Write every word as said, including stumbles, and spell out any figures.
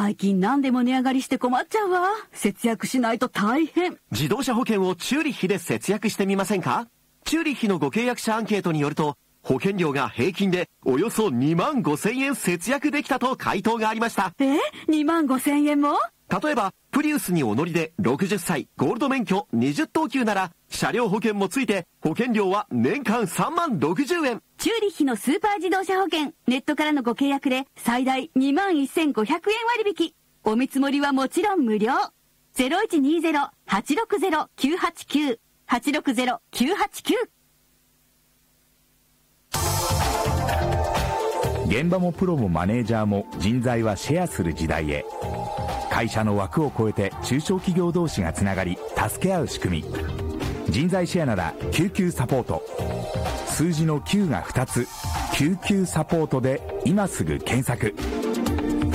最近何でも値上がりして困っちゃうわ。節約しないと大変。 自動車保険をチューリッヒで節約してみませんか？チューリッヒのご契約者アンケートによると、保険料が平均でおよそにまんごせんえん節約できたと回答がありました。 え ?にまんごせんえんも？ 例えば、プリウスにお乗りでろくじゅっさい、ゴールド免許にじゅっとうきゅうなら、車両保険もついて保険料は年間さんまんろくじゅうえん。 チューリッヒのスーパー自動車保険、ネットからのご契約で最大にまんせんごひゃくえん割引。お見積もりはもちろん無料。ゼロいちにゼロ はちろくゼロ きゅうはちきゅう はちろくゼロ きゅうはちきゅう。 現場もプロもマネージャーも人材はシェアする時代へ。会社の枠を超えて中小企業同士がつながり助け合う仕組み。人材シェアなら救急サポート。数字のきゅうがふたつ、救急サポートで今すぐ検索。